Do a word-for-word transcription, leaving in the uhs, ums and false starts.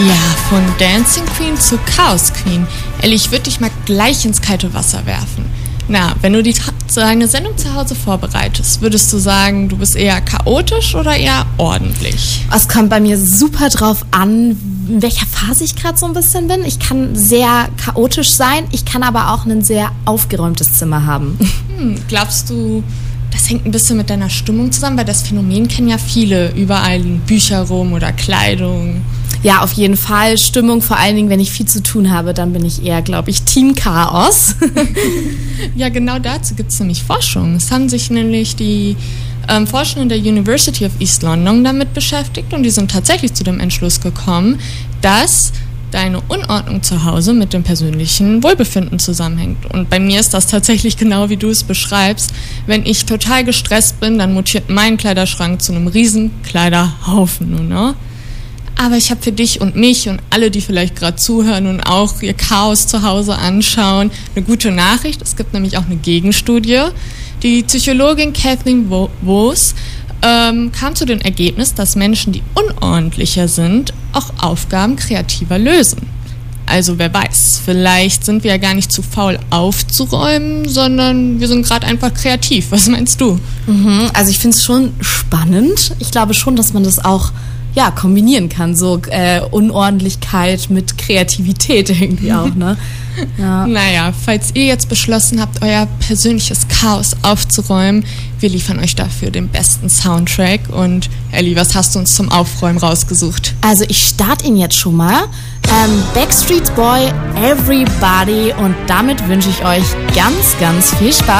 Ja, von Dancing Queen zu Chaos Queen. Ellie, ich würde dich mal gleich ins kalte Wasser werfen. Na, wenn du die, deine Sendung zu Hause vorbereitest, würdest du sagen, du bist eher chaotisch oder eher ordentlich? Es kommt bei mir super drauf an, in welcher Phase ich gerade so ein bisschen bin. Ich kann sehr chaotisch sein, ich kann aber auch ein sehr aufgeräumtes Zimmer haben. Hm, glaubst du, das hängt ein bisschen mit deiner Stimmung zusammen? Weil das Phänomen kennen ja viele. Überall liegen Bücher rum oder Kleidung. Ja, auf jeden Fall. Stimmung, vor allen Dingen, wenn ich viel zu tun habe, dann bin ich eher, glaube ich, Team Chaos. Ja, genau dazu gibt es nämlich Forschung. Es haben sich nämlich die ähm, Forschenden der University of East London damit beschäftigt und die sind tatsächlich zu dem Entschluss gekommen, dass deine Unordnung zu Hause mit dem persönlichen Wohlbefinden zusammenhängt. Und bei mir ist das tatsächlich genau, wie du es beschreibst. Wenn ich total gestresst bin, dann mutiert mein Kleiderschrank zu einem riesen Kleiderhaufen, nur, ne? Aber ich habe für dich und mich und alle, die vielleicht gerade zuhören und auch ihr Chaos zu Hause anschauen, eine gute Nachricht. Es gibt nämlich auch eine Gegenstudie. Die Psychologin Kathleen Vohs ähm, kam zu dem Ergebnis, dass Menschen, die unordentlicher sind, auch Aufgaben kreativer lösen. Also wer weiß, vielleicht sind wir ja gar nicht zu faul aufzuräumen, sondern wir sind gerade einfach kreativ. Was meinst du? Mhm, also ich finde es schon spannend. Ich glaube schon, dass man das auch ja, kombinieren kann, so äh, Unordentlichkeit mit Kreativität irgendwie auch, ne? Ja. Naja, falls ihr jetzt beschlossen habt, euer persönliches Chaos aufzuräumen, wir liefern euch dafür den besten Soundtrack. Und Ellie, was hast du uns zum Aufräumen rausgesucht? Also ich starte ihn jetzt schon mal. Ähm, Backstreet Boy, Everybody, und damit wünsche ich euch ganz, ganz viel Spaß.